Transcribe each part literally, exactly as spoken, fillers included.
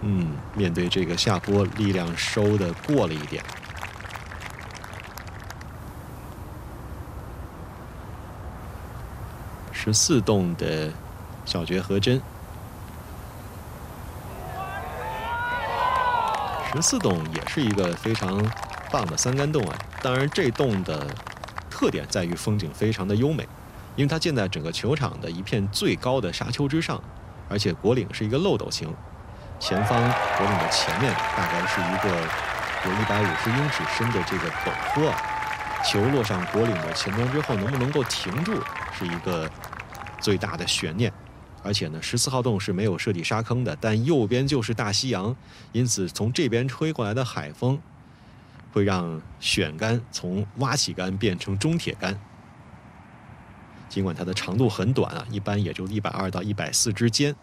嗯，面对这个下坡，力量收的过了一点。十四洞的小绝和真，十四洞也是一个非常棒的三杆洞啊。当然，这洞的特点在于风景非常的优美，因为它建在整个球场的一片最高的沙丘之上，而且果岭是一个漏斗形。前方果岭的前面大概是一个有一百五十英尺深的这个陡坡，球落上果岭的前端之后能不能够停住，是一个最大的悬念。而且呢，十四号洞是没有设计沙坑的，但右边就是大西洋，因此从这边吹过来的海风会让选杆从挖起杆变成中铁杆。尽管它的长度很短啊，一般也就一百二到一百四之间。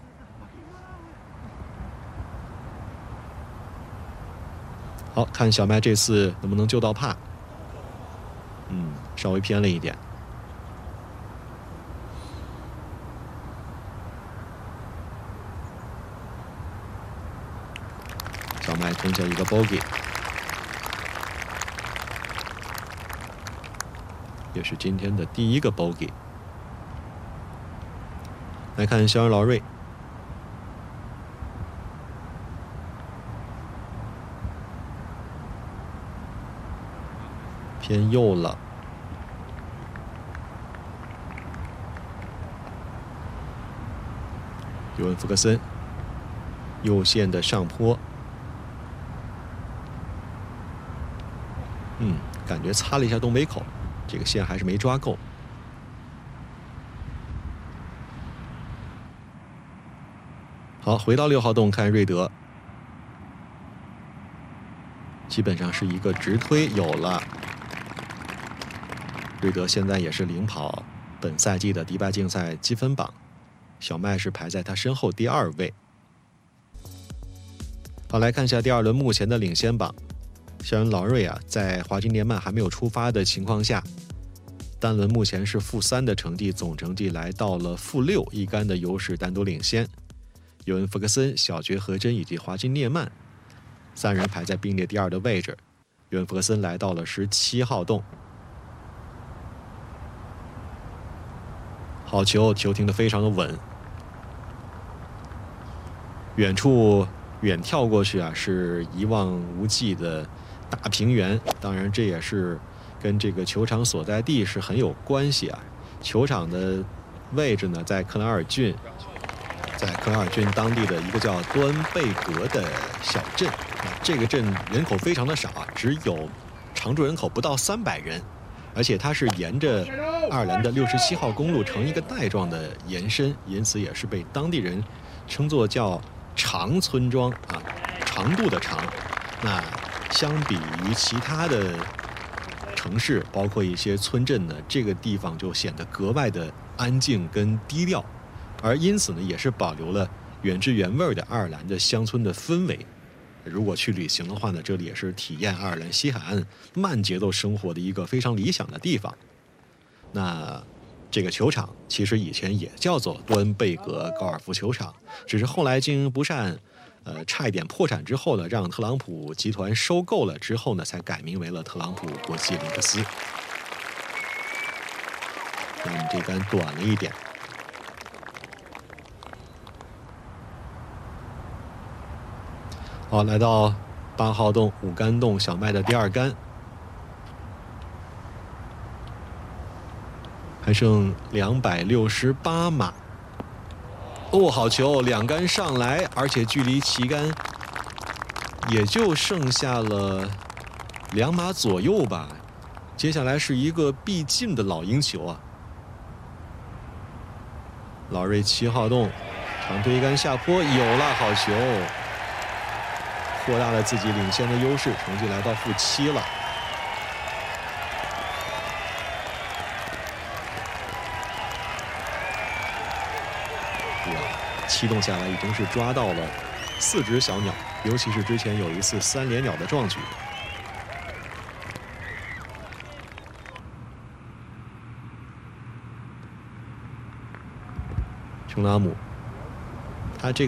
好，看小麦这次能不能救到帕。嗯，稍微偏了一点。小麦吞下一个 bogey， 也是今天的第一个 bogey。来看肖恩劳瑞。偏右了，尤文福克森右线的上坡，嗯，感觉擦了一下东北口，这个线还是没抓够。好，回到六号洞看瑞德，基本上是一个直推，有了。瑞德现在也是领跑本赛季的迪拜竞赛积分榜，小麦是排在他身后第二位。好，来看一下第二轮目前的领先榜。肖恩劳瑞啊，在华金年曼还没有出发的情况下，单轮目前是负三的成绩，总成绩来到了负六，一杆的优势单独领先。尤文福克森、小绝和真以及华金涅曼三人排在并列第二的位置。尤文福克森来到了十七号洞。好球，球停得非常的稳。远处远眺过去啊，是一望无际的大平原。当然，这也是跟这个球场所在地是很有关系啊。球场的位置呢，在克兰尔郡，在克兰尔郡当地的一个叫多恩贝格的小镇。这个镇人口非常的少啊，只有常住人口不到三百人。而且它是沿着爱尔兰的六十七号公路呈一个带状的延伸，因此也是被当地人称作叫长村庄啊，长度的长。那相比于其他的城市，包括一些村镇呢，这个地方就显得格外的安静跟低调，而因此呢，也是保留了原汁原味的爱尔兰的乡村的氛围。如果去旅行的话呢，这里也是体验爱尔兰西海岸慢节奏生活的一个非常理想的地方。那这个球场其实以前也叫做多恩贝格高尔夫球场，只是后来经营不善，呃，差一点破产之后呢，让特朗普集团收购了之后呢，才改名为了特朗普国际林克斯。那我们这杆短了一点。好，来到八号洞五杆洞小麦的第二杆，还剩两百六十八码。哦，好球，两杆上来，而且距离旗杆也就剩下了两码左右吧。接下来是一个必进的老鹰球啊！老瑞七号洞长推杆下坡，有了，好球！扩大了自己领先的优势，成绩来到负七了。哇，七洞下来已经是抓到了四只小鸟，尤其是之前有一次三连鸟的壮举。琼拉姆